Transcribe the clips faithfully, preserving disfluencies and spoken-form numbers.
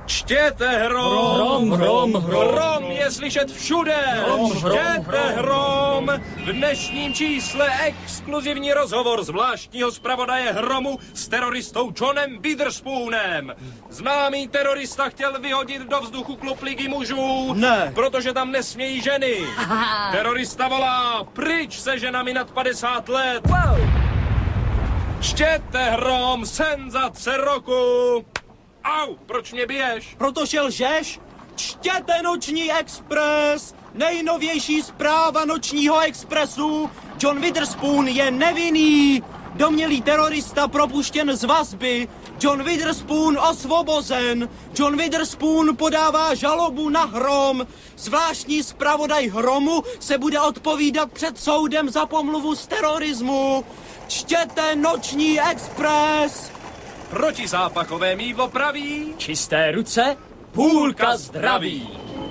Čtěte hrom! Hrom, hrom, hrom. Hrom je slyšet všude! Hrom, hrom, Čtěte hrom! V dnešním čísle exkluzivní rozhovor zvláštního zpravodaje Hromu s teroristou Johnem Witherspoonem. Známý terorista chtěl vyhodit do vzduchu klub Ligy mužů, Ne. protože tam nesmějí ženy. Aha. Terorista volá pryč se ženami nad padesát let. Wow. Čtěte hrom, senzace roku! Au, proč mě biješ? Protože lžeš? Čtěte Noční Express! Nejnovější zpráva Nočního Expressu! John Witherspoon je nevinný! Domnělý terorista propuštěn z vazby! John Witherspoon osvobozen! John Witherspoon podává žalobu na Hrom! Zvláštní zpravodaj Hromu se bude odpovídat před soudem za pomluvu z terorismu! Čtěte Noční Express! Protizápachové mýdlo praví, Čisté ruce, půlka zdraví.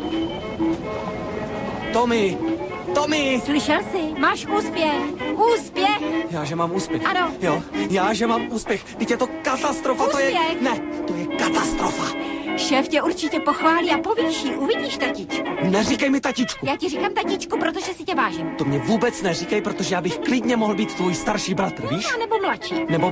Tommy, Tommy! Slyšel jsi? Máš úspěch. Úspěch. Já, že mám úspěch. Ano. Jo, já, že mám úspěch. Teď je to katastrofa, to je... Úspěch. Ne, to je katastrofa. Šéf tě určitě pochválí a povýší. Uvidíš, tatičku. Neříkej mi tatičku. Já ti říkám tatičku, protože si tě vážím. To mě vůbec neříkej, protože já bych klidně mohl být tvůj starší bratr, víš? A nebo mladší. Nebo...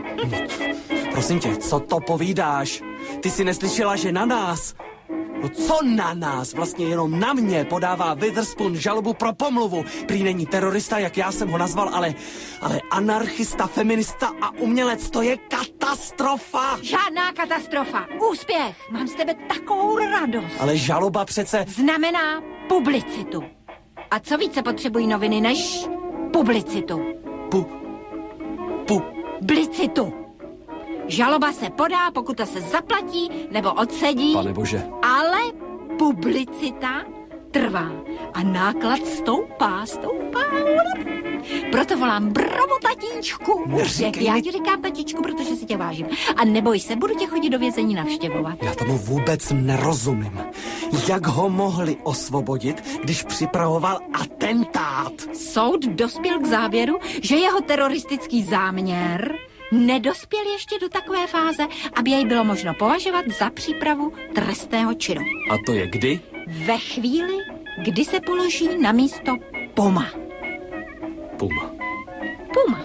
Prosím tě, co to povídáš? Ty jsi neslyšela, že na nás... No co na nás? Vlastně jenom na mě podává Witherspoon žalobu pro pomluvu. Prý není terorista, jak já jsem ho nazval, ale... Ale anarchista, feminista a umělec, to je katastrofa! Žádná katastrofa. Úspěch. Mám z tebe takovou radost. Ale žaloba přece... Znamená publicitu. A co více potřebují noviny než publicitu? Pu... Pu... Blicitu. Žaloba se podá, pokuta se zaplatí nebo odsedí. Pane bože. Ale publicita trvá a náklad stoupá, stoupá. Proto volám bravo, tatíčku. Neříkej Já mi- ti říkám tatičku, protože si tě vážím. A neboj se, budu tě chodit do vězení navštěvovat. Já tomu vůbec nerozumím. Jak ho mohli osvobodit, když připravoval atentát? Soud dospěl k závěru, že jeho teroristický záměr nedospěl ještě do takové fáze, aby jej bylo možno považovat za přípravu trestného činu. A to je kdy? Ve chvíli, kdy se položí na místo Puma. Puma. Puma.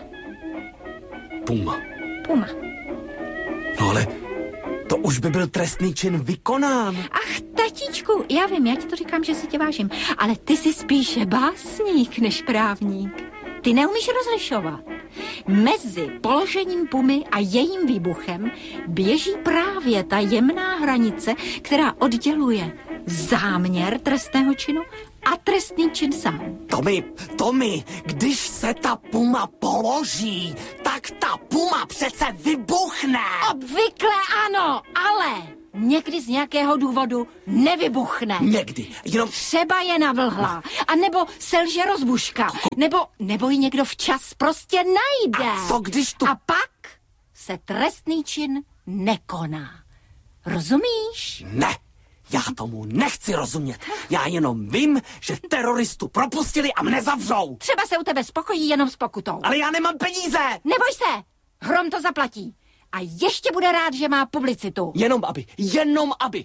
Puma. Puma. No ale to už by byl trestný čin vykonán. Ach, tatičku, já vím, já ti to říkám, že si tě vážím, ale ty jsi spíše básník než právník. Ty neumíš rozlišovat. Mezi položením Pumy a jejím výbuchem běží právě ta jemná hranice, která odděluje záměr trestného činu a trestný čin sám. Tommy, Tommy, když se ta Puma položí, tak ta Puma přece vybuchne. Obvykle ano, ale někdy z nějakého důvodu nevybuchne. Někdy, jenom... Třeba je navlhlá, a nebo selže rozbuška, nebo, nebo ji někdo včas prostě najde. A co když tu... A pak se trestný čin nekoná. Rozumíš? Ne, já tomu nechci rozumět. Já jenom vím, že teroristu propustili a mne zavřou. Třeba se u tebe spokojí jenom s pokutou. Ale já nemám peníze. Neboj se, Hrom to zaplatí. A ještě bude rád, že má publicitu. Jenom aby, jenom aby.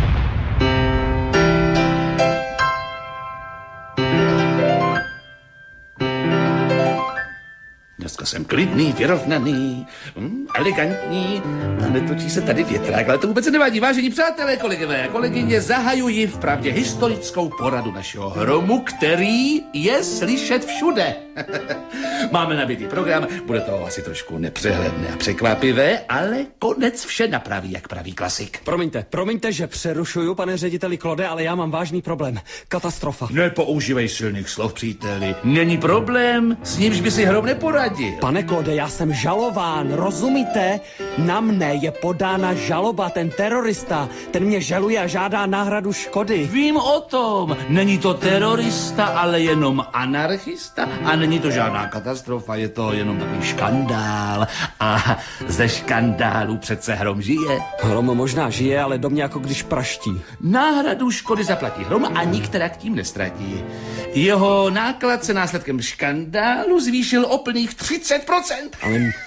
Dneska jsem klidný, vyrovnaný, hm, elegantní a netočí se tady větrák, ale to vůbec nevadí. Vážení přátelé, kolegové a kolegyně, zahajuji vpravdě historickou poradu našeho Hromu, který je slyšet všude. Máme nabitý program, bude to asi trošku nepřehledné a překvapivé, ale konec vše napraví, jak praví klasik. Promiňte, promiňte, že přerušuju, pane řediteli Klode, ale já mám vážný problém. Katastrofa. Nepoužívej silných slov, příteli. Není problém, s nímž by si Hrom neporadil. Pane Klode, já jsem žalován, rozumíte? Na mne je podána žaloba, ten terorista, ten mě žaluje a žádá náhradu škody. Vím o tom. Není to terorista, ale jenom anarchista. A není to žádná katastrofa, je to jenom takový škandál. A ze škandálu přece Hrom žije. Hrom možná žije, ale do mě jako když praští. Náhradu škody zaplatí Hrom a nikterak tím nestratí. Jeho náklad se následkem škandálu zvýšil o plných třicet procent. Ale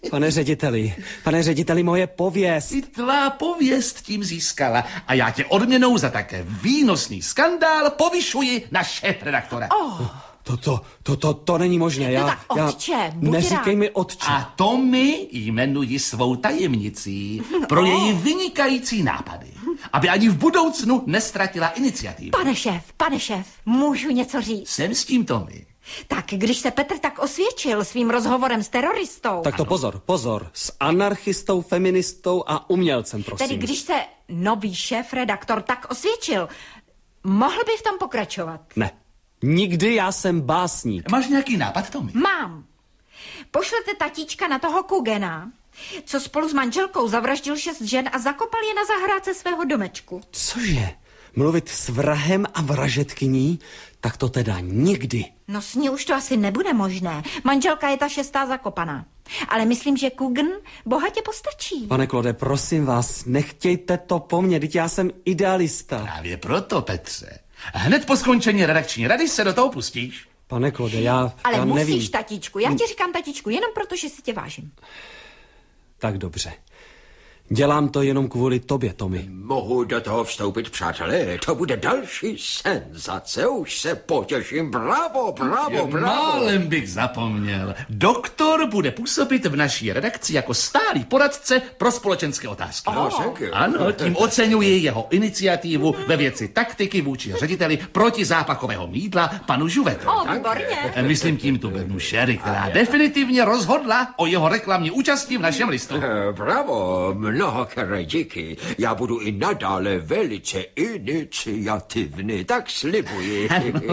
Pane řediteli, pane řediteli, moje pověst. I tvá pověst tím získala a já tě odměnou za také výnosný skandál povyšuji na šéfredaktora. Oh. Toto, toto, to není možné. Já, No tak otče, já, buď neříkej rád. mi otče. A to mi jmenuji svou tajemnicí pro její vynikající nápady, aby ani v budoucnu nestratila iniciativu. Pane šéf, pane šéf, můžu něco říct? Jsem s tím Tommy. Tak, když se Petr tak osvědčil svým rozhovorem s teroristou, Tak to pozor, pozor. S anarchistou, feministou a umělcem, prosím. tedy když se nový šéf-redaktor tak osvědčil, mohl by v tom pokračovat? Ne. Nikdy já jsem básník. Máš nějaký nápad, Tommy? Mám. Pošlete tatíčka na toho Kugena, co spolu s manželkou zavraždil šest žen a zakopal je na zahrádce svého domečku. Cože? Mluvit s vrahem a vražetkyní? Tak to teda nikdy. No s ní už to asi nebude možné. Manželka je ta šestá zakopaná. Ale myslím, že Kugen bohatě postačí. Pane Klode, prosím vás, nechtějte to po mně, teď já jsem idealista. Právě proto, Petře. Hned po skončení redakční rady se do toho pustíš. Pane Klode, já, Ale já musíš, nevím. tatíčku. Já ti říkám tatíčku, jenom proto, že si tě vážím. Tak dobře. Dělám to jenom kvůli tobě, Tommy. Mohu do toho vstoupit, přátelé? To bude další senzace, už se potěším. Bravo, bravo, bravo. Málem bych zapomněl. Doktor bude působit v naší redakci jako stálý poradce pro společenské otázky. No, thank you. Ano, tím oceňuji jeho iniciativu ve věci taktiky vůči řediteli protizápachového mýdla panu Žuvetovi. O, výborně. Myslím tím tu Bernu Sherry, která definitivně rozhodla o jeho reklamní účasti v našem listu. Eh, Bravo, mnohokrát díky. Já budu i nadále velice iniciativní, tak slibuji.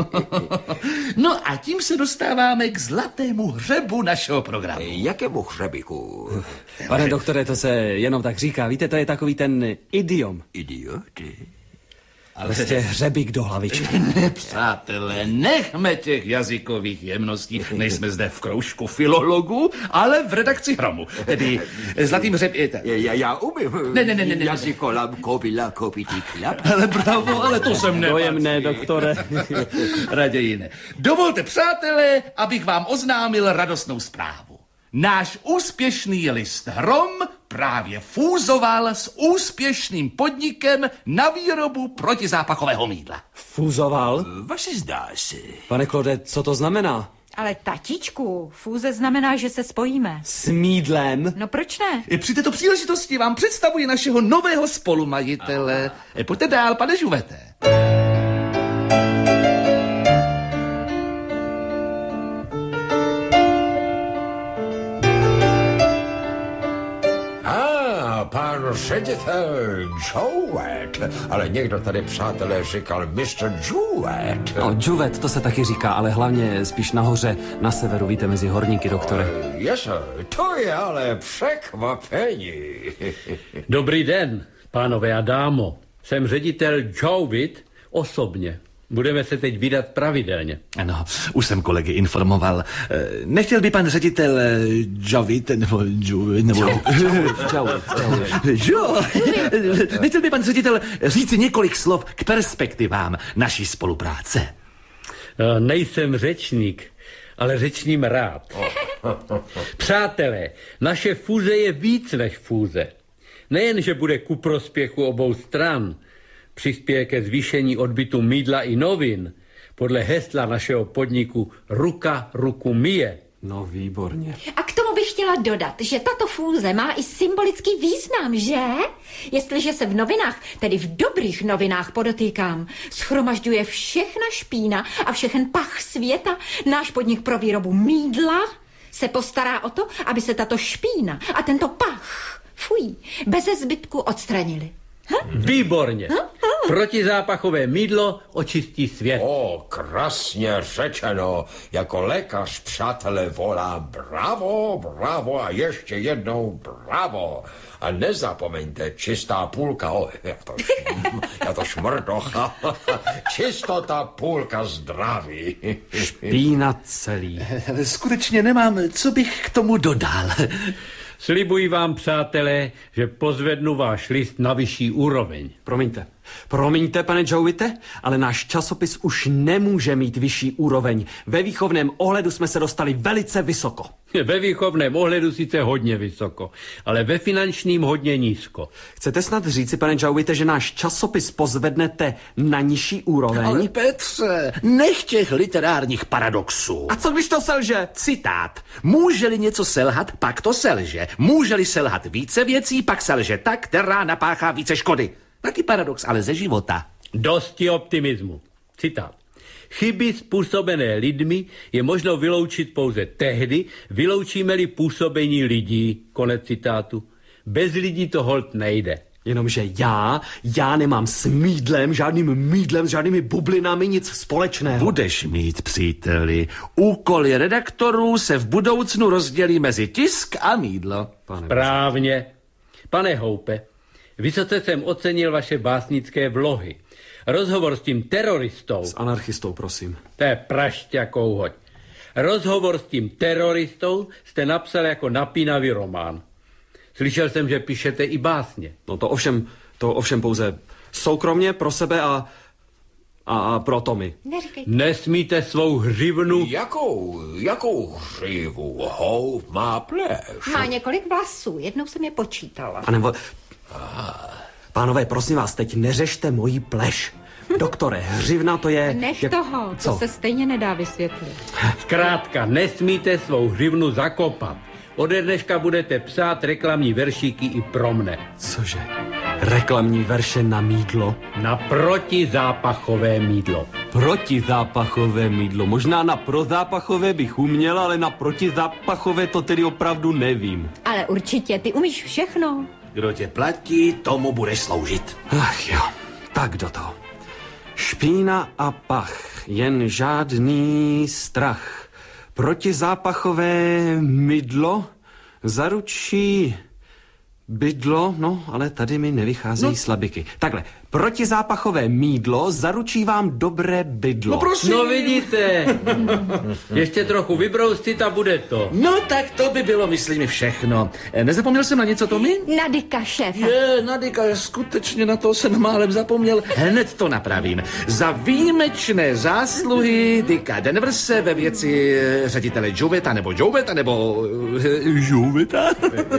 No a tím se dostáváme k zlatému hřebu našeho programu. Jakému hřebíku? Pane doktore, to se jenom tak říká. Víte, to je takový ten idiom. Idioty. Prostě hřebík do hlavičky. Ne, přátelé, nechme těch jazykových jemností. Nejsme zde v kroužku filologů, ale v redakci Hromu. Tedy zlatým hřeb... Já, já umím. Ne, ne, ne, ne, ne. Jazykolam kobila kopitý klap. Ale bravo, ale to jsem nepatří. Dojemné, doktore. Raději ne. Dovolte, přátelé, abych vám oznámil radostnou zprávu. Náš úspěšný list Hrom právě fúzoval s úspěšným podnikem na výrobu protizápachového mýdla. Fúzoval? Vaše zdá se. Pane Klode, co to znamená? Ale tatíčku, fúze znamená, že se spojíme. S mýdlem? No proč ne? I při této příležitosti vám představuji našeho nového spolumajitele. E, Pojďte dál, pane Žuvete. Pan ředitel Jouet, ale někdo tady, přátelé, říkal mister Jouet. No, Jouet, to se taky říká, ale hlavně spíš nahoře, na severu, víte, mezi horníky, doktore. Yes, to je ale překvapení. Dobrý den, pánové a dámo. Jsem ředitel Jouet osobně. Budeme se teď vydat pravidelně. Ano, už jsem kolegy informoval. Nechtěl by pan ředitel Jovit, nebo Jovit, nebo... Jo, nechtěl by pan ředitel říct několik slov k perspektivám naší spolupráce? Nejsem řečník, ale řečním rád. Přátelé, naše fúze je víc než fúze. Nejen, že bude ku prospěchu obou stran, přispěje ke zvýšení odbytu mýdla i novin, podle hesla našeho podniku Ruka ruku myje. No, výborně. A k tomu bych chtěla dodat, že tato fúze má i symbolický význam, že? Jestliže se v novinách, tedy v dobrých novinách podotýkám, schromažďuje všechna špína a všechen pach světa, náš podnik pro výrobu mýdla se postará o to, aby se tato špína a tento pach, fuj, beze zbytku odstranili. Výborně. Protizápachové mýdlo očistí svět. O, krásně řečeno. Jako lékař, přátelé, volám bravo, bravo a ještě jednou bravo. A nezapomeňte, čistá půlka, o, já to, šm, já to šmrdocha, čistota půlka zdraví. Špína celý. Skutečně nemám, co bych k tomu dodal. Slibuji vám, přátelé, že pozvednu váš list na vyšší úroveň. Promiňte. Promiňte, pane Jovite, ale náš časopis už nemůže mít vyšší úroveň. Ve výchovném ohledu jsme se dostali velice vysoko. Ve výchovném ohledu sice hodně vysoko, ale ve finančním hodně nízko. Chcete snad říci, pane Džaubite, že náš časopis pozvednete na nižší úroveň? Ale Petře, nech těch literárních paradoxů. A co když to selže? Citát. Může-li něco selhat, pak to selže. Může-li selhat více věcí, pak selže ta, která napáchá více škody. Taky paradox, ale ze života. Dosti optimismu. Citát. Chyby způsobené lidmi je možno vyloučit pouze tehdy, vyloučíme-li působení lidí. Konec citátu. Bez lidí to holt nejde. Jenomže já, já nemám s mýdlem, žádným mýdlem, s žádnými bublinami nic společného. Budeš mít, příteli. Úkoly redaktorů se v budoucnu rozdělí mezi tisk a mýdlo. Pane Správně. Pane Houpe, vysoce jsem ocenil vaše básnické vlohy. Rozhovor s tím teroristou. S anarchistou, prosím. To je prašťakou hoď. Rozhovor s tím teroristou jste napsal jako napínavý román. Slyšel jsem, že píšete i básně. No to ovšem, to ovšem pouze soukromně pro sebe a, a, a pro Tomy. Neříkejte. Nesmíte svou hřivnu... Jakou, jakou hřivu? Houp má pleš. Má několik vlasů, jednou jsem je počítala. A nebo... Pánové, prosím vás, teď neřešte moji pleš. Doktore, hřivna to je... Nech jak... toho, Co? to se stejně nedá vysvětlit. Zkrátka, nesmíte svou hřivnu zakopat. Ode dneška budete psát reklamní veršíky i pro mne. Cože? Reklamní verše na mýdlo? Na protizápachové mýdlo. Protizápachové mýdlo. Možná na prozápachové bych uměl, ale na protizápachové to tedy opravdu nevím. Ale určitě, ty umíš všechno. Kdo tě platí, tomu budeš sloužit. Ach jo, tak do toho. Špína a pach, jen žádný strach. Protizápachové mydlo zaručí bydlo, no, ale tady mi nevycházejí no. slabiky. Takhle, protizápachové mýdlo zaručí vám dobré bydlo. No prosím. No vidíte. Ještě trochu vybroustit a bude to. No tak to by bylo, myslím, všechno. Nezapomněl jsem na něco, Tomi? Na Dicka, šéfe. Je, Nadika, skutečně na to jsem málem zapomněl. Hned to napravím. Za výjimečné zásluhy Dicka Denverse ve věci ředitele Džaubita, nebo Džaubita, nebo Džaubita.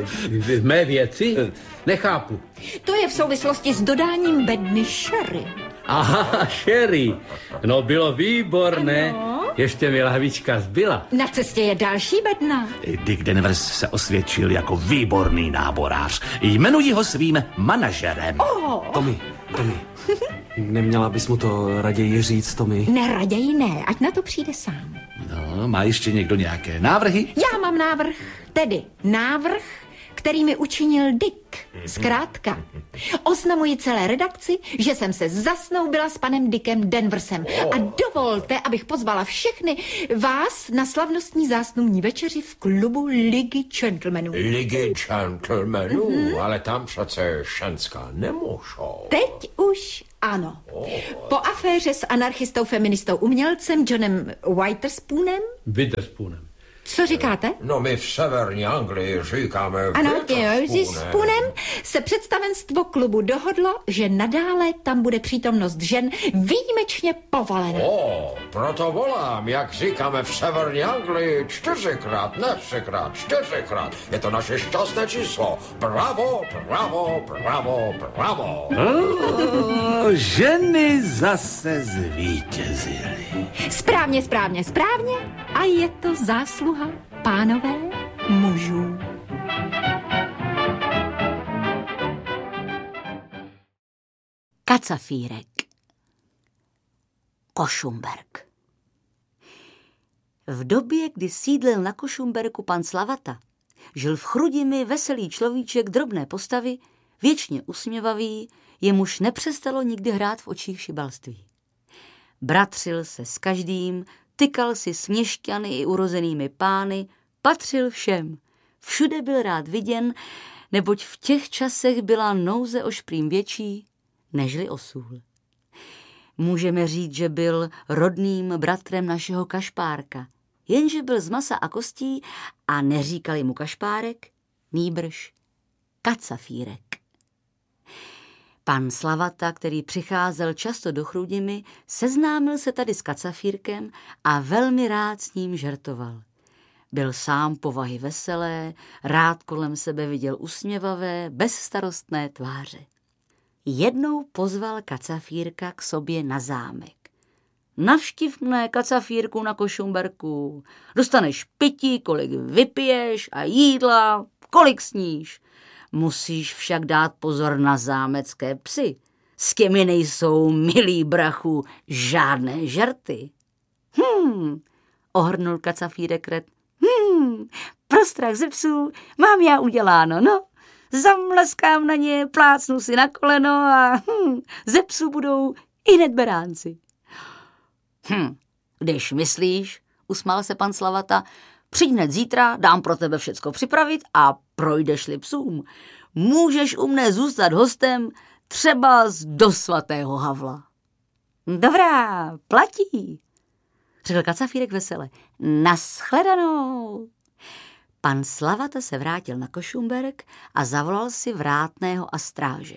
V mé věci? Nechápu. To je v souvislosti s dodáním bedny sherry. Aha, sherry. No bylo výborné. Ano. Ještě mi lahvička zbyla. Na cestě je další bedna. Dick Denvers se osvědčil jako výborný náborář. Jmenuji ho svým manažerem. Oh. Tomi, Tomi, neměla bys mu to raději říct, Tomi? Ne, raději ne, ať na to přijde sám. No, má ještě někdo nějaké návrhy? Já mám návrh, tedy návrh, který mi učinil Dick. Zkrátka, oznamuji celé redakci, že jsem se zasnoubila s panem Dickem Denversem. A dovolte, abych pozvala všechny vás na slavnostní zásnubní večeři v klubu Ligy gentlemanů. Ligy gentlemanů, mm-hmm. ale tam přece ženská nemůžou. Teď už ano. Po aféře s anarchistou feministou umělcem Johnem Witherspoonem. Witherspoonem. Co říkáte? No my v severní Anglii říkáme Ano, Witherspoonem. Witherspoonem se představenstvo klubu dohodlo, že nadále tam bude přítomnost žen výjimečně povolena. O, proto volám, jak říkáme v severní Anglii, čtyřikrát, ne třikrát, čtyřikrát. Je to naše šťastné číslo. Bravo, bravo, bravo, bravo. Oh, ženy zase zvítězily. Správně, správně, správně. A je to zásluha, pánové, mužů. Kacafírek. Košumberk. V době, kdy sídlil na Košumberku pan Slavata, žil v Chrudimi veselý človíček drobné postavy, věčně usměvavý, jemuž nepřestalo nikdy hrát v očích šibalství. Bratřil se s každým, tykal si s měšťany i urozenými pány, patřil všem. Všude byl rád viděn, neboť v těch časech byla nouze o šprým větší, nežli o sůl. Můžeme říct, že byl rodným bratrem našeho kašpárka, jenže byl z masa a kostí a neříkali mu kašpárek, nýbrž kacafírek. Pan Slavata, který přicházel často do Chrudimi, seznámil se tady s kacafírkem a velmi rád s ním žertoval. Byl sám povahy veselé, rád kolem sebe viděl usměvavé, bezstarostné tváře. Jednou pozval Kacafírka k sobě na zámek. Navštiv mne, Kacafírku, na Košumberku. Dostaneš pití, kolik vypiješ, a jídla, kolik sníš. Musíš však dát pozor na zámecké psy. S těmi nejsou, milý brachu, žádné žerty. Hm, ohrnul Kacafírek Red. Hm, pro strach ze psů mám já uděláno, no. Zamleskám na ně, plácnu si na koleno a hm, ze psů budou i hned beránci. Hm, když myslíš, usmál se pan Slavata, přijď hned zítra, dám pro tebe všecko připravit a projdeš-li psům. Můžeš u mne zůstat hostem třeba z do svatého Havla. Dobrá, platí, řekl Kacafírek vesele. Naschledanou. Pan Slavata se vrátil na Košumberk a zavolal si vrátného a stráže.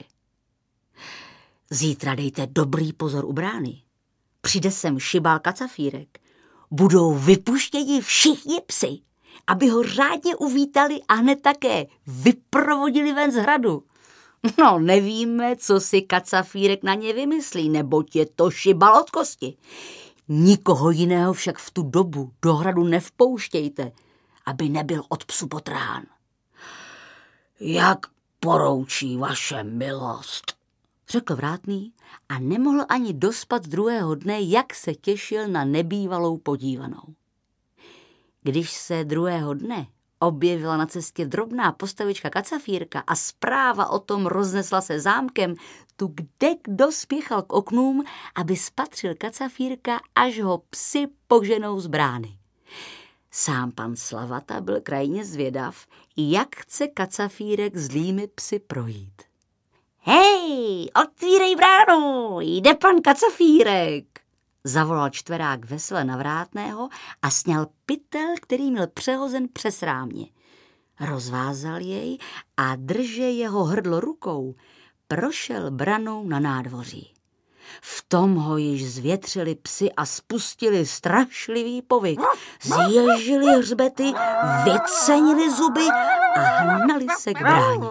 Zítra dejte dobrý pozor u brány. Přijde sem šibal Kacafírek. Budou vypuštěni všichni psi, aby ho řádně uvítali a hned také vyprovodili ven z hradu. No, nevíme, co si Kacafírek na ně vymyslí, neboť je to šibal od kosti. Nikoho jiného však v tu dobu do hradu nevpouštějte, aby nebyl od psu potrhán. Jak poroučí vaše milost, řekl vrátný a nemohl ani dospat druhého dne, jak se těšil na nebývalou podívanou. Když se druhého dne objevila na cestě drobná postavička Kacafírka a zpráva o tom roznesla se zámkem, tu kdekdo spěchal k oknům, aby spatřil Kacafírka, až ho psi poženou z brány. Sám pan Slavata byl krajně zvědav, jak chce Kacafírek zlými psy projít. Hej, otvírej bránu, jde pan Kacafírek, zavolal čtverák vesele na vrátného a sňal pytel, který měl přehozen přes rámě. Rozvázal jej a drže jeho hrdlo rukou, prošel branou na nádvoří. V tom ho již zvětřili psi a spustili strašlivý povyk. Zježili hřbety, vycenili zuby a hnali se k bráně.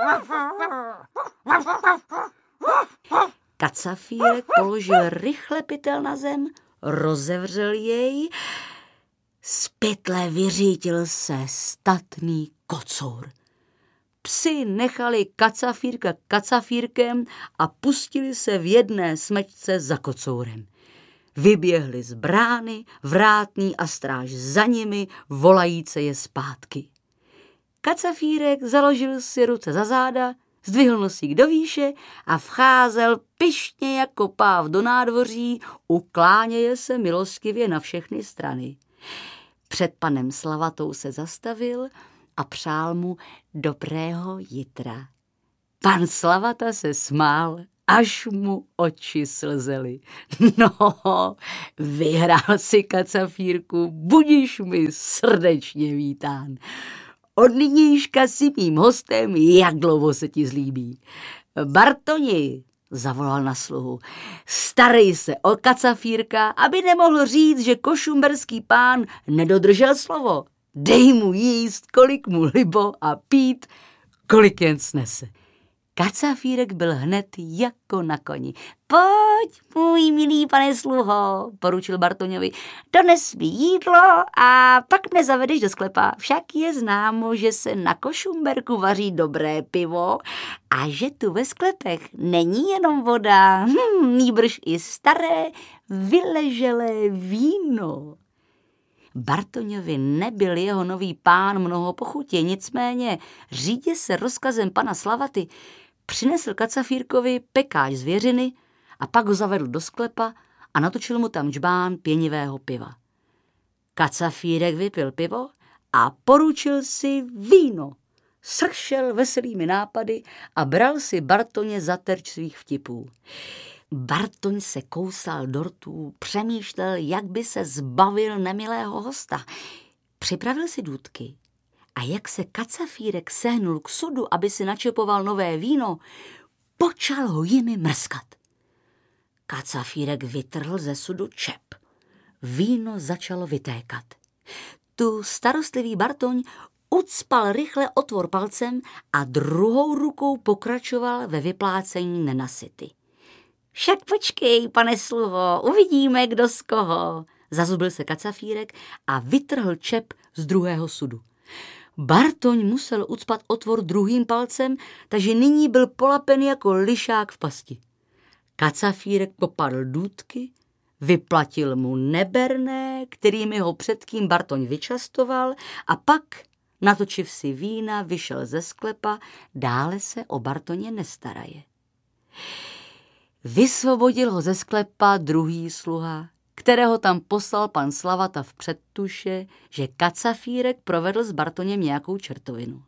Kacafírek položil rychle pytel na zem, rozevřel jej, z pytle vyřítil se statný kocour. Psi nechali Kacafírka Kacafírkem a pustili se v jedné smečce za kocourem. Vyběhli z brány, vrátný a stráž za nimi, volajíce je zpátky. Kacafírek založil si ruce za záda, zdvihl nosík do výše a vcházel pyšně jako páv do nádvoří, ukláněje se milostivě na všechny strany. Před panem Slavatou se zastavil a přál mu dobrého jitra. Pan Slavata se smál, až mu oči slzely. No, vyhrál si, Kacafírku, budíš mi srdečně vítán. Od nynějška si mým hostem, jak dlouho se ti zlíbí. Bartoni, zavolal na sluhu, starej se o Kacafírka, aby nemohl říct, že košumberský pán nedodržel slovo. Dej mu jíst, kolik mu libo, a pít, kolik jen snese. Kacafírek byl hned jako na koni. Pojď, můj milý pane sluho, poručil Bartoňovi, dones mi jídlo a pak mne zavedeš do sklepa. Však je známo, že se na Košumberku vaří dobré pivo a že tu ve sklepech není jenom voda, hm, nýbrž i staré vyleželé víno. Bartoňovi nebyl jeho nový pán mnoho pochutě, nicméně řídě se rozkazem pana Slavaty přinesl Kacafírkovi pekáč zvěřiny a pak ho zavedl do sklepa a natočil mu tam džbán pěnivého piva. Kacafírek vypil pivo a poručil si víno. Sršel veselými nápady a bral si Bartoně za terč svých vtipů. Bartoň se kousal do rtů, přemýšlel, jak by se zbavil nemilého hosta. Připravil si důtky a jak se Kacafírek sehnul k sudu, aby si načepoval nové víno, počal ho jimi mrskat. Kacafírek vytrhl ze sudu čep. Víno začalo vytékat. Tu starostlivý Bartoň ucpal rychle otvor palcem a druhou rukou pokračoval ve vyplácení nenasyty. Však počkej, pane sluho, uvidíme, kdo z koho. Zazubil se kacafírek a vytrhl čep z druhého sudu. Bartoň musel ucpat otvor druhým palcem, takže nyní byl polapen jako lišák v pasti. Kacafírek popadl důtky, vyplatil mu neberné, kterými ho předtím Bartoň vyčastoval, a pak, natočiv si vína, vyšel ze sklepa, dále se o Bartoně nestaraje. Vysvobodil ho ze sklepa druhý sluha, kterého tam poslal pan Slavata v předtuše, že kacafírek provedl s Bartoněm nějakou čertovinu.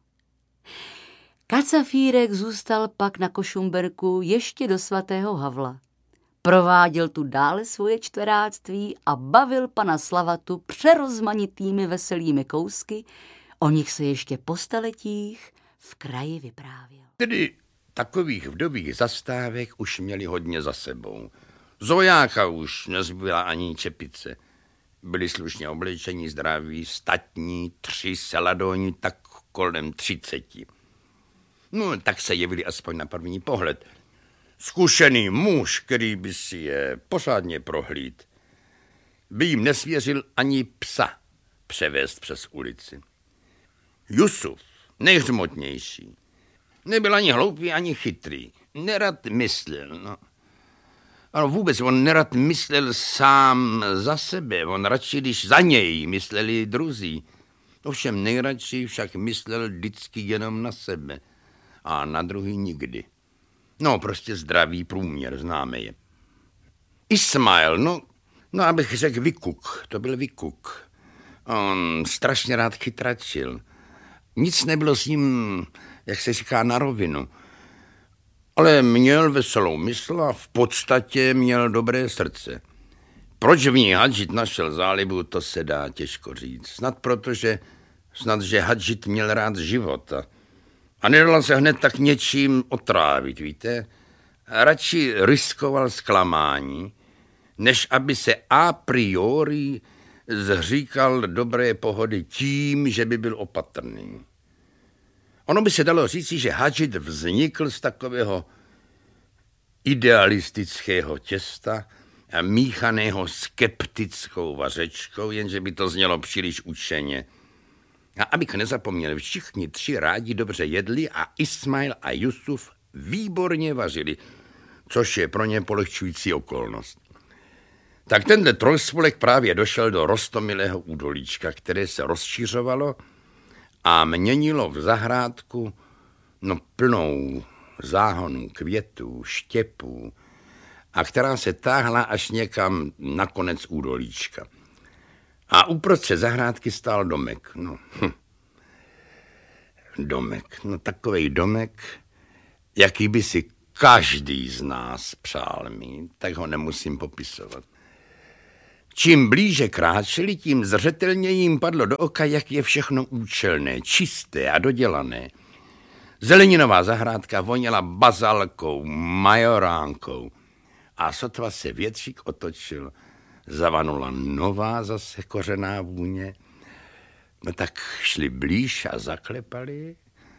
Kacafírek zůstal pak na Košumberku ještě do svatého Havla. Prováděl tu dále svoje čtveráctví a bavil pana Slavatu přerozmanitými veselými kousky, o nich se ještě po staletích v kraji vyprávěl. Tedy takových vdových zastávek už měli hodně za sebou. Zojáka už nezbyla ani čepice. Byli slušně oblečení, zdraví, statní, tři seladoni, tak kolem třiceti. No, tak se jevili aspoň na první pohled. Zkušený muž, který by si je pořádně prohlíd, by jim nesvěřil ani psa převést přes ulici. Jusuf, nejhřmotnější, nebyl ani hloupý, ani chytrý. Nerad myslel, no. Ale vůbec on nerad myslel sám za sebe, on radši, když za něj mysleli druzí. Ovšem nejradši však myslel vždycky jenom na sebe a na druhý nikdy. No, prostě zdravý průměr, známe je. Ismail, no, no abych řekl vykuk, to byl vykuk. On strašně rád chytračil. Nic nebylo s ním, jak se říká, na rovinu. Ale měl veselou mysl a v podstatě měl dobré srdce. Proč v ní Hadžit našel zálibu, to se dá těžko říct. Snad protože, snad, že Hadžit měl rád života. A nedal se hned tak něčím otrávit, víte? Radši riskoval zklamání, než aby se a priori zříkal dobré pohody tím, že by byl opatrný. Ono by se dalo říci, že Hadžit vznikl z takového idealistického těsta a míchaného skeptickou vařečkou, jenže by to znělo příliš učeně. A abych nezapomněl, všichni tři rádi dobře jedli a Ismail a Jusuf výborně vařili, což je pro ně polehčující okolnost. Tak tenhle trojspolek právě došel do roztomilého údolíčka, které se rozšiřovalo a měnilo v zahrádku no plnou záhonů, květů, štěpů, a která se táhla až někam na konec údolíčka. A uprostřed zahrádky stál domek. No, hm. Domek, no takovej domek, jaký by si každý z nás přál mít, tak ho nemusím popisovat. Čím blíže kráčeli, tím zřetelně jim padlo do oka, jak je všechno účelné, čisté a dodělané. Zeleninová zahrádka voněla bazalkou, majoránkou a sotva se větřík otočil, zavanula nová zase kořená vůně. No tak šli blíž a zaklepali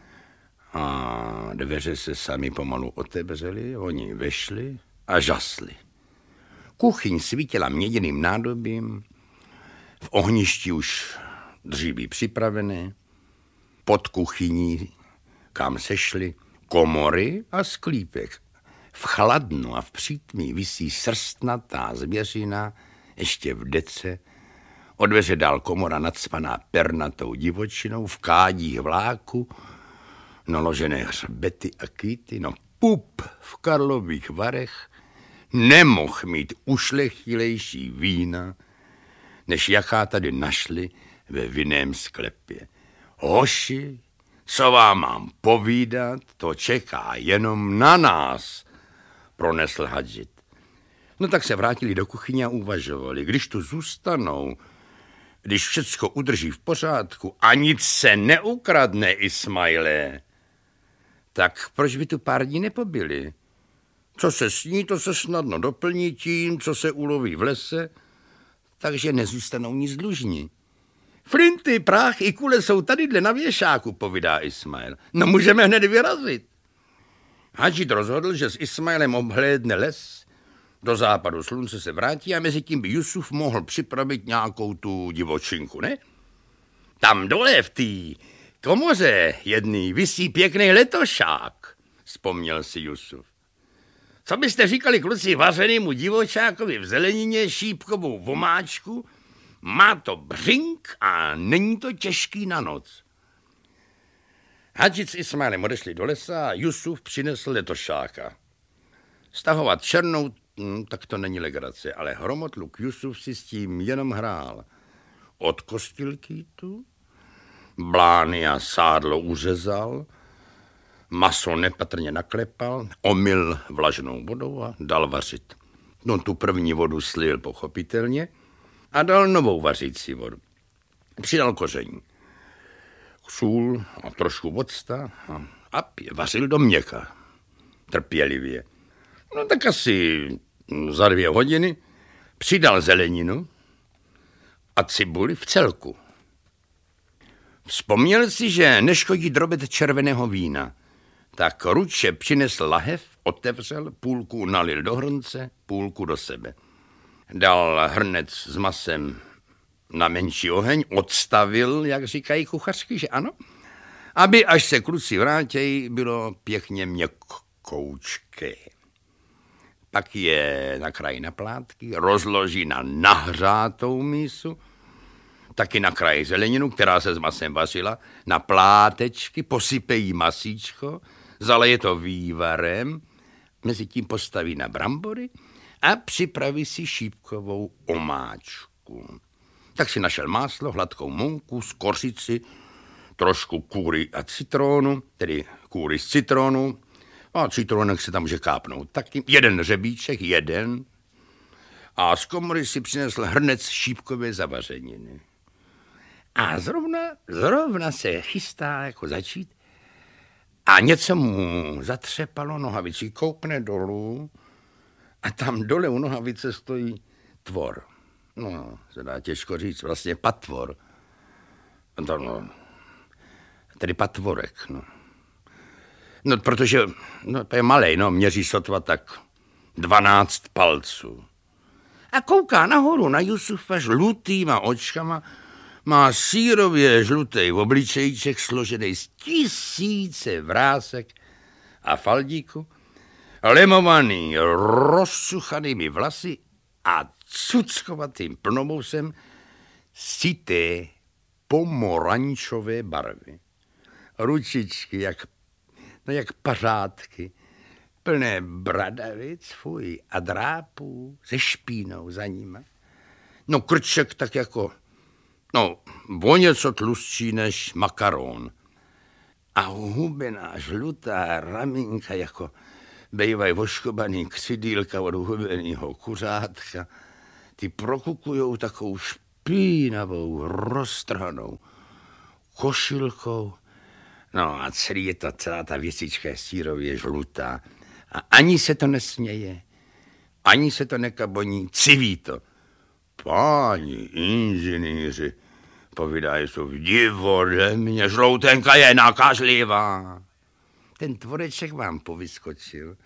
a dveře se sami pomalu otevřely, oni vešli a žasli. Kuchyň svítila měděným nádobím, v ohništi už dříví připravené, pod kuchyní, kam se šli, komory a sklípek. V chladnu a v přítmí visí srstnatá zvěřina, ještě v dece, od dveře dál komora nacpaná pernatou divočinou, v kádích vláku, naložené hřbety a kýty, no pup v Karlových Varech nemohl mít ušlechtilejší vína, než jaká tady našli ve vinném sklepě. Hoši, co vám mám povídat, to čeká jenom na nás, pronesl Hadžit. No tak se vrátili do kuchyně a uvažovali, když tu zůstanou, když všecko udrží v pořádku a nic se neukradne, Ismailé, tak proč by tu pár dní nepobyli? Co se sní, to se snadno doplní tím, co se uloví v lese, takže nezůstanou nic dlužní. Flinty, prach i kule jsou tadyhle na věšáku, povídá Ismail. No můžeme hned vyrazit. Hadžid rozhodl, že s Ismailem obhlédne les, do západu slunce se vrátí a mezi tím by Jusuf mohl připravit nějakou tu divočinku, ne? Tam dole v té komoře jedný visí pěkný letošák, vzpomněl si Jusuf. Co byste říkali, kluci, vařenýmu divočákovi v zelenině šípkovou vomáčku? Má to břink a není to těžký na noc. Hadžid s Ismailem odešli do lesa a Jusuf přinesl letošáka. Stahovat černou, hm, tak to není legrace, ale hromotluk Jusuf si s tím jenom hrál. Odkostil kýtu, blány a sádlo uřezal, maso nepatrně naklepal, omyl vlažnou vodou a dal vařit. No tu první vodu slil pochopitelně a dal novou vařící vodu. Přidal koření, sůl a trošku octa a, a vařil do měka. Trpělivě. No tak asi za dvě hodiny přidal zeleninu a cibuli v celku. Vzpomněl si, že neškodí drobet červeného vína, tak ruče přinesl lahev, otevřel, půlku nalil do hrnce, půlku do sebe. Dal hrnec s masem na menší oheň, odstavil, jak říkají kuchařky, že ano, aby až se kluci vrátějí, bylo pěkně měkkoučké. Pak je nakrájí na plátky, rozloží na nahřátou mísu, taky nakrájí zeleninu, která se s masem vařila, na plátečky, posypejí masíčko, zaleje to vývarem, mezi tím postaví na brambory a připraví si šípkovou omáčku. Tak si našel máslo, hladkou mouku, skořici, trošku kůry a citrónu, tedy kůry z citronu, a citronek se tam může kápnout taky, jeden řebíček, jeden, a z komory si přinesl hrnec šípkové zavařeniny. A zrovna, zrovna se chystá jako začít a něco mu zatřepalo nohavici, koukne dolů a tam dole u nohavice stojí tvor. No, se dá těžko říct, vlastně patvor. To, no, tedy patvorek, no. No, protože no, to je malej, no, měří sotva tak dvanáct palců. A kouká nahoru na Jusufa žlutýma očkama, má sírově žlutý obličejček složený z tisíce vrásek a faldíku, lemovaný rozsuchanými vlasy a cuckovatým plnomousem sité pomorančové barvy. Ručičky jak, no jak pařádky, plné bradavic, fuj, a drápů se špínou za nima. No krček tak jako, no o něco tlustší než makaron. A hubená žlutá ramínka jako bejvaj voškobaný křidýlka od hubenýho kuřátka. Ty prokukujou takovou špínavou, roztrhanou košilkou. No a celý je to, celá ta věcička je sírově žlutá. A ani se to nesměje, ani se to nekaboní, civí to. Páni inženýři, povídají jsou, divore mě, žloutenka je nakažlivá. Ten tvoreček vám povyskočil,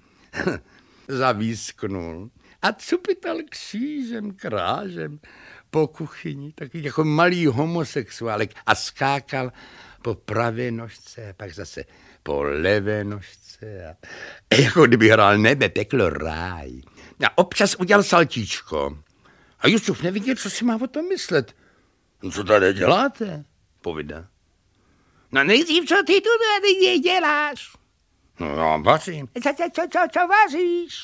zavísknul a cupital křížem, krážem po kuchyni, taky jako malý homosexuálek a skákal po pravé nožce a pak zase po levé nožce a jako kdyby hrál nebe, peklo, ráj. A občas udělal saltíčko. A Jusuf neviděl, co si má o tom myslet. No, co tady děláte? Povídá. No nejdřív, co ty tu tady děláš? No já vařím. Co, co, co, co, co vaříš?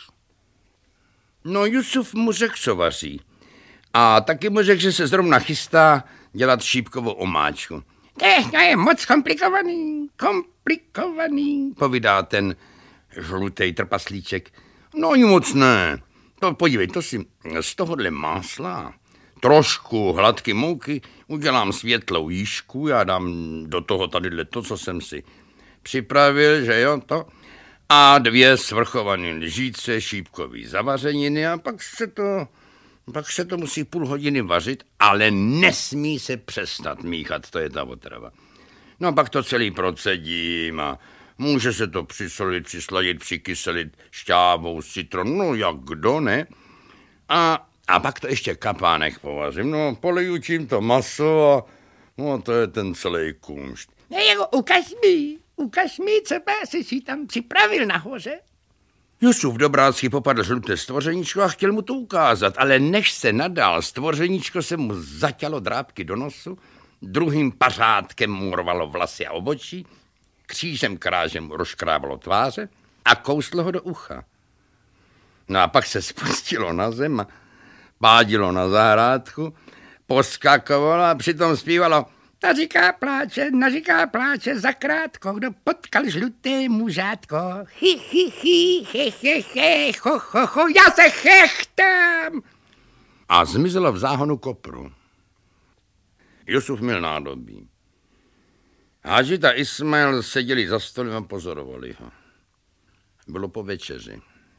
No Jusuf mu řekl, co vaří. A taky mu řekl, že se zrovna chystá dělat šípkovou omáčku. Ne, to je moc komplikovaný, komplikovaný, povídá ten žlutej trpaslíček. No i moc ne. To, podívej, to si z tohohle másla, trošku hladké mouky, udělám světlou jížku, já dám do toho tadyhle to, co jsem si připravil, že jo, to, a dvě svrchované lžíce šípkový zavařeniny a pak se to Pak se to musí půl hodiny vařit, ale nesmí se přestat míchat, to je ta otrava. No pak to celý procedím a může se to přisolit, přisladit, přikyselit šťávou z citronu, no jak kdo, ne? A, a pak to ještě kapánek povařím, no poliju tím to maso a no to je ten celý kumšt. Jako ukaž mi, ukaž mi, co jsi si tam připravil nahoře. Jusuf Dobrácký popadl žluté stvořeníčko a chtěl mu to ukázat, ale než se nadal, stvořeníčko se mu zaťalo drápky do nosu, druhým pařádkem mu rvalo vlasy a obočí, křížem krážem mu rozkrábalo tváře a kouslo ho do ucha. No a pak se spustilo na zem a pádilo na zahrádku, poskakovalo a přitom zpívalo: Naříká pláče, naříká pláče zakrátko, kdo potkal žluté mužátko. Hi, hi, hi, he, he, he, ho, ho, ho, já se chechtám. A zmizela v záhonu kopru. Jusuf měl nádobí. Hadžit a Ismail seděli za stolem a pozorovali ho. Bylo po večeři.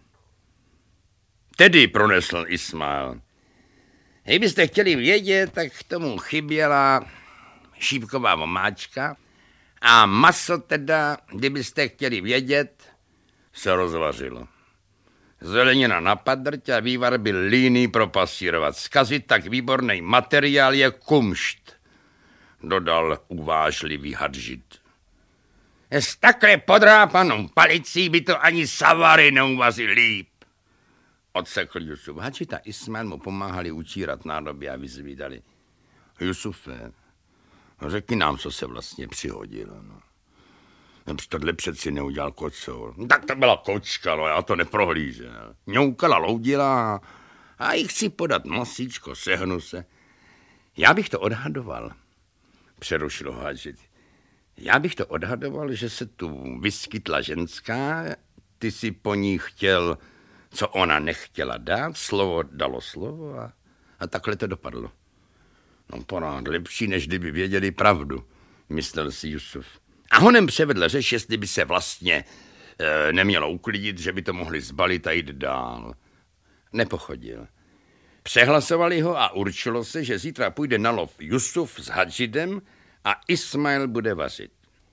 Tedy pronesl Ismail: Kdybyste chtěli vědět, tak k tomu chyběla šípková omáčka a maso teda, kdybyste chtěli vědět, se rozvařilo. Zelenina na padrť a vývar byl líný propasírovat. Zkazit tak výborný materiál je kumšt, dodal uvážlivý Hadžit. S takhle podrápanou palicí by to ani savary neuvařil líp, odsekl Jusuf. Hadžit a Ismail mu pomáhali utírat nádoby a vyzvídali: Jusufe, řekni nám, co se vlastně přihodilo. No. Tohle přeci neudělal kocour. Tak to byla kočka, no, já to neprohlížel. Ňoukala, loudila a jí chci podat masíčko, sehnu se. Já bych to odhadoval, přerušil ho Hadžit. Já bych to odhadoval, že se tu vyskytla ženská, ty si po ní chtěl, co ona nechtěla dát, slovo dalo slovo a, a takhle to dopadlo. No porád, lepší, než kdyby věděli pravdu, myslel si Jusuf. A honem převedl řeč, jestli by se vlastně e, nemělo uklidit, že by to mohli zbalit a jít dál. Nepochodil. Přehlasovali ho a určilo se, že zítra půjde na lov Jusuf s Hadžidem a Ismail bude vařit.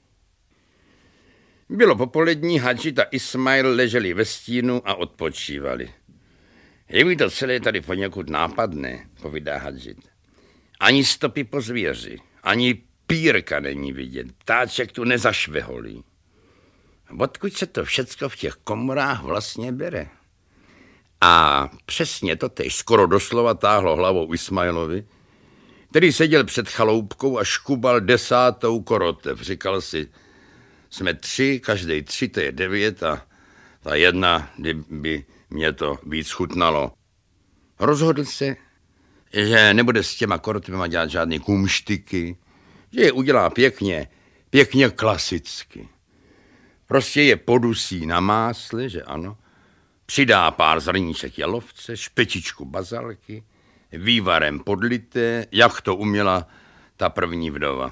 Bylo popolední, Hadžid a Ismail leželi ve stínu a odpočívali. Je mi to celé tady poněkud nápadné, povídá Hadžid. Ani stopy po zvěři, ani pírka není vidět, ptáček tu nezašveholí. Odkud se to všecko v těch komorách vlastně bere? A přesně to tež skoro doslova táhlo hlavou Ismailovi, který seděl před chaloupkou a škubal desátou korotev. Říkal si, jsme tři, každej tři, to je devět a ta jedna, kdyby mě to víc chutnalo. Rozhodl se, že nebude s těma korotevama dělat žádný kumštiky, že je udělá pěkně, pěkně klasicky. Prostě je podusí na másle, že ano, přidá pár zrníček jalovce, špečičku bazalky, vývarem podlité, jak to uměla ta první vdova.